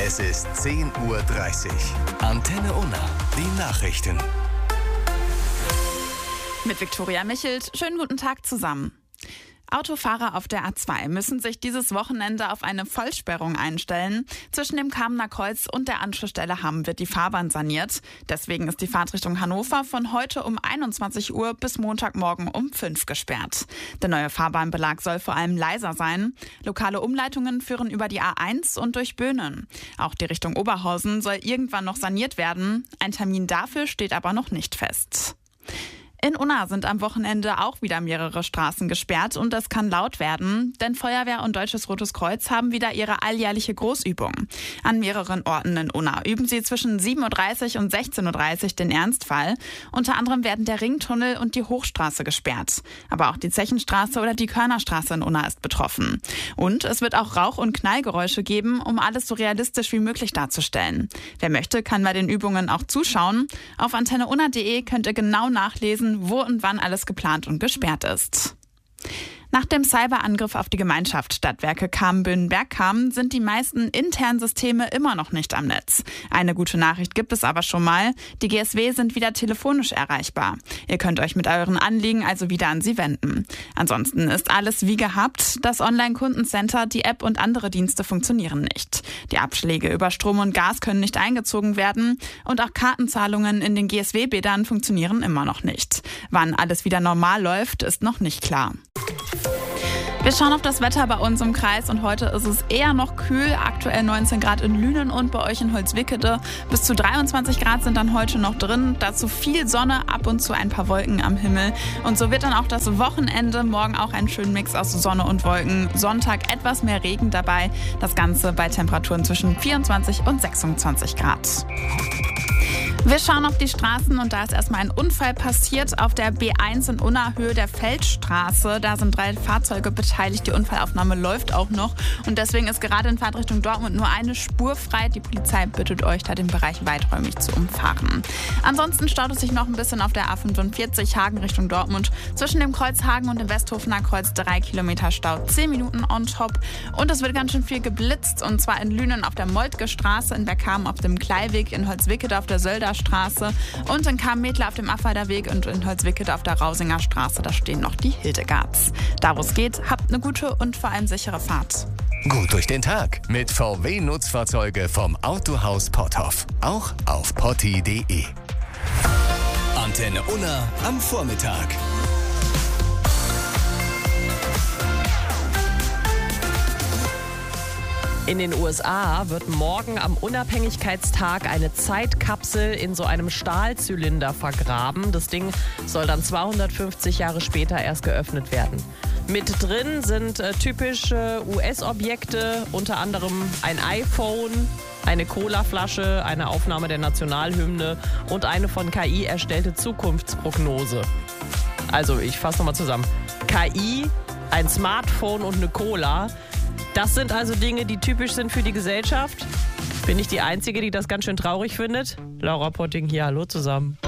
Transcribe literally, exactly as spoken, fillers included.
Es ist zehn Uhr dreißig. Antenne Unna, die Nachrichten. Mit Viktoria Michelt. Schönen guten Tag zusammen. Autofahrer auf der A zwei müssen sich dieses Wochenende auf eine Vollsperrung einstellen. Zwischen dem Kamener Kreuz und der Anschlussstelle Hamm wird die Fahrbahn saniert. Deswegen ist die Fahrtrichtung Hannover von heute um einundzwanzig Uhr bis Montagmorgen um fünf gesperrt. Der neue Fahrbahnbelag soll vor allem leiser sein. Lokale Umleitungen führen über die A eins und durch Böhnen. Auch die Richtung Oberhausen soll irgendwann noch saniert werden. Ein Termin dafür steht aber noch nicht fest. In Unna sind am Wochenende auch wieder mehrere Straßen gesperrt und es kann laut werden, denn Feuerwehr und Deutsches Rotes Kreuz haben wieder ihre alljährliche Großübung. An mehreren Orten in Unna üben sie zwischen sieben Uhr dreißig und sechzehn Uhr dreißig den Ernstfall. Unter anderem werden der Ringtunnel und die Hochstraße gesperrt. Aber auch die Zechenstraße oder die Körnerstraße in Unna ist betroffen. Und es wird auch Rauch- und Knallgeräusche geben, um alles so realistisch wie möglich darzustellen. Wer möchte, kann bei den Übungen auch zuschauen. Auf antenne unna punkt de könnt ihr genau nachlesen, wo und wann alles geplant und gesperrt ist. Nach dem Cyberangriff auf die Gemeinschaft Stadtwerke Kamen-Böhnenberg-Kamen sind die meisten internen Systeme immer noch nicht am Netz. Eine gute Nachricht gibt es aber schon mal. Die G S W sind wieder telefonisch erreichbar. Ihr könnt euch mit euren Anliegen also wieder an sie wenden. Ansonsten ist alles wie gehabt. Das Online-Kundencenter, die App und andere Dienste funktionieren nicht. Die Abschläge über Strom und Gas können nicht eingezogen werden. Und auch Kartenzahlungen in den G S W-Bädern funktionieren immer noch nicht. Wann alles wieder normal läuft, ist noch nicht klar. Wir schauen auf das Wetter bei uns im Kreis und heute ist es eher noch kühl. Aktuell neunzehn Grad in Lünen und bei euch in Holzwickede. Bis zu dreiundzwanzig Grad sind dann heute noch drin. Dazu viel Sonne, ab und zu ein paar Wolken am Himmel. Und so wird dann auch das Wochenende. Morgen auch ein schöner Mix aus Sonne und Wolken. Sonntag etwas mehr Regen dabei. Das Ganze bei Temperaturen zwischen vierundzwanzig und sechsundzwanzig Grad. Wir schauen auf die Straßen und da ist erstmal ein Unfall passiert auf der B eins in Unna Höhe der Feldstraße. Da sind drei Fahrzeuge beteiligt. Die Unfallaufnahme läuft auch noch und deswegen ist gerade in Fahrtrichtung Dortmund nur eine Spur frei. Die Polizei bittet euch, da den Bereich weiträumig zu umfahren. Ansonsten staut es sich noch ein bisschen auf der A fünfundvierzig Hagen Richtung Dortmund. Zwischen dem Kreuz Hagen und dem Westhofener Kreuz drei Kilometer Stau, zehn Minuten on top. Und es wird ganz schön viel geblitzt und zwar in Lünen auf der Moltke Straße, in Bergkamen auf dem Kleiweg, in Holzwickede auf der Sölder Straße und in Kamm-Metler auf dem Affelder Weg und in Holzwickede auf der Rausinger Straße. Da stehen noch die Hildegards. Da wo es geht, habt eine gute und vor allem sichere Fahrt. Gut durch den Tag mit V W-Nutzfahrzeuge vom Autohaus Potthoff. Auch auf potti punkt de. Antenne Unna am Vormittag. In den U S A wird morgen am Unabhängigkeitstag eine Zeitkapsel in so einem Stahlzylinder vergraben. Das Ding soll dann zweihundertfünfzig Jahre später erst geöffnet werden. Mit drin sind äh, typische U S-Objekte, unter anderem ein iPhone, eine Colaflasche, eine Aufnahme der Nationalhymne und eine von K I erstellte Zukunftsprognose. Also ich fasse nochmal zusammen. K I, ein Smartphone und eine Cola. Das sind also Dinge, die typisch sind für die Gesellschaft. Bin ich die Einzige, die das ganz schön traurig findet? Laura Potting hier, hallo zusammen.